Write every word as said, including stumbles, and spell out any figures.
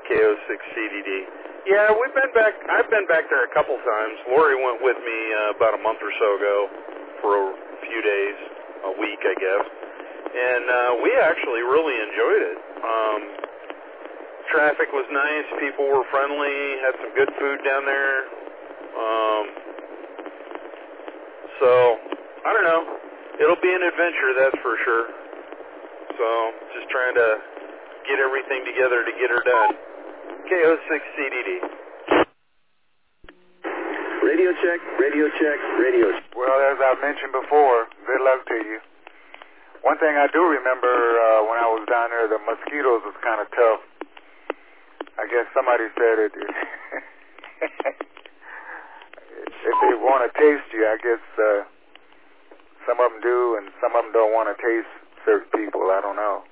K O six C D D. Yeah, we've been back. I've been back there a couple times. Lori went with me uh, about a month or so ago for a few days, a week, I guess. And uh, we actually really enjoyed it. Um, traffic was nice. People were friendly. Had some good food down there. Um, so, I don't know. It'll be an adventure, that's for sure. So, just trying to get everything together to get her done. K O six C D D. Radio check, radio check, radio check. Well, as I mentioned before, good luck to you. One thing I do remember uh, when I was down there, the mosquitoes was kind of tough. I guess somebody said it. If they want to taste you, I guess uh, some of them do, and some of them don't want to taste certain people. I don't know.